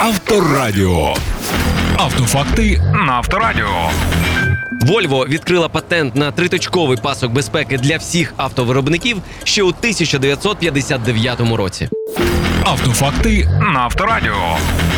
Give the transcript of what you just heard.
Авторадіо. Автофакти на Авторадіо. Volvo відкрила патент на триточковий пасок безпеки для всіх автовиробників ще у 1959 році. Автофакти на Авторадіо.